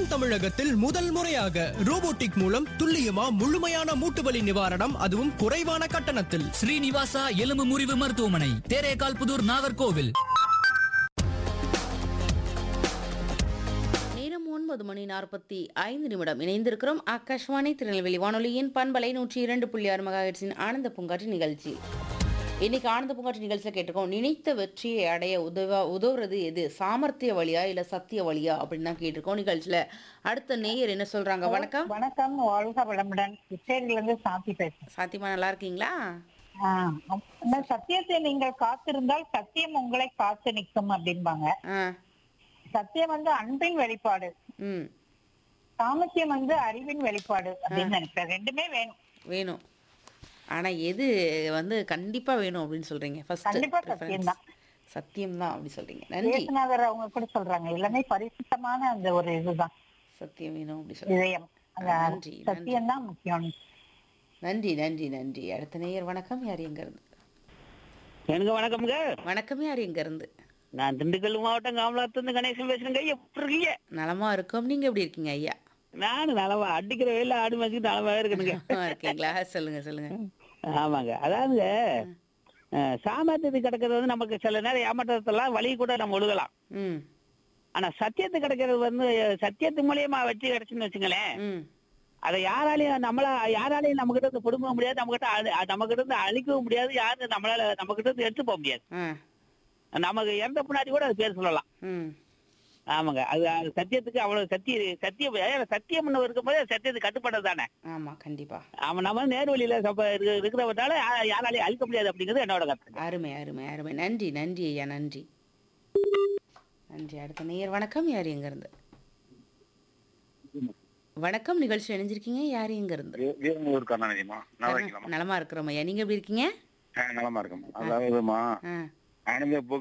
தென் தமிழகத்தில் முதல் முறையாக ரோபோட்டிக் மூலம் துல்லியமா முழுமையான மூட்டுவலி நிவாரணம், அதுவும் குறைவான கட்டணத்தில். ஸ்ரீனிவாசா எலும்பு முறிவு மருத்துவமனை, தேரேகால் புதூர், நாகர்கோவில். நேரம் 9:45 இணைந்திருக்கிறோம். ஆகாஷ்வாணி திருநெல்வேலி வானொலியின் பண்பலை 102.6 மெகாஹெர்ட்ஸின் ஆனந்த பூங்காற்று நிகழ்ச்சி. இன்னைக்கு ஆனந்த பூங்காற்று நிகழ்ச்சியில் கேட்டிருக்கோம், நினைத்த வெற்றியை அடைய உதவுறது எது, சாமர்த்திய வழியா இல்ல சத்திய வழியா அப்படின்னு தான் கேட்டிருக்கோம். நிகழ்ச்சியில அடுத்த நேயர் என்ன சொல்றாங்க? வணக்கம். வணக்கம், வாழ்க வளமுடன். இருந்து சாத்தி பேசுறேன். சாத்தியமா நல்லா இருக்கீங்களா? சத்தியத்தை நீங்கள் காத்திருந்தால் சத்தியம் உங்களை காத்து நிற்கும் அப்படின்பாங்க. சத்தியம் அன்பின் வெளிப்பாடு, சாமர்த்தியம் அறிவின் வெளிப்பாடு அப்படின்னு நினைக்கிறேன். ரெண்டுமே வேணும். ஆனா எது கண்டிப்பா வேணும் அப்படின்னு சொல்றீங்க? கண்டிப்பா சத்தியம்தான். சத்தியம்தான் அப்படி சொல்றீங்க. நன்றி. இயேசுநாதர் அவங்க கூட சொல்றாங்க, எல்லாமே பரிசுத்தமான அந்த ஒரு இதுதான், சத்தியம் வேணும் அப்படி சொல்றீங்க. இதயம். நன்றி. சத்தியம்தான் முக்கியம். நன்றி நன்றி நன்றி. அடுத்த நேயர் வணக்கம். யார் எங்க இருந்து? எனக்கு வணக்கம்ங்க. வணக்கம். யார் எங்க இருந்து? நான் திண்டுக்கல் மாவட்டம் காமலாத்திலிருந்து கணேசன் பேசுறேங்க. எப்படி இருக்கீங்க? நலமா இருக்கோம். நீங்க எப்படி இருக்கீங்க ஐயா? நானும் நலமா, அடிக்கிற வெயில ஆடு மேய்ச்சி நலமா இருக்கணுங்க. இருக்கீங்களா? சொல்லுங்க சொல்லுங்க. ஆமாங்க. அதாவது சாமர்த்தியத்துக்கு கிடைக்கிறது நமக்கு சில நேரம் ஏமாற்றத்தெல்லாம் வழி கூட நம்ம ஒழுகலாம். ஆனா சத்தியத்து கிடைக்கிறது சத்தியத்து மூலியமா வெற்றி கிடைச்சுன்னு வச்சுங்களேன், அதை யாராலையும் நம்ம கிட்ட இருந்து புடுங்க முடியாது, நம்ம கிட்ட இருந்து அழிக்கவும் முடியாது, யாரும் நம்ம கிட்ட இருந்து எடுத்து போக முடியாது. நமக்கு இறந்த பின்னாடி கூட அது பேர் சொல்லலாம். ஆமாங்க. அது சத்தியத்துக்கு அவ்வளவு சத்தியம் இருக்கும்போது சத்தியத்துக்கு கட்டுப்பட்டது தானே. ஆமா, கண்டிப்பா. அவன் நம்ம நேர்வழியில இருக்கிறவட்டால யாராலையும் அழிக்க முடியாது அப்படிங்கிறது என்னோட கருத்து. அருமை அருமை அருமை. நன்றி நன்றி ஐயா, நன்றி நன்றி. அடுத்த நேயர் வணக்கம். யார் எங்க இருந்து? வணக்கம். நிகழ்ச்சி இணைஞ்சிருக்கீங்க. யார் எங்க இருந்து? நலமா இருக்கிறோம் ஐயா, நீங்க எப்படி இருக்கீங்க? நலமா இருக்கும். அதாவதுமா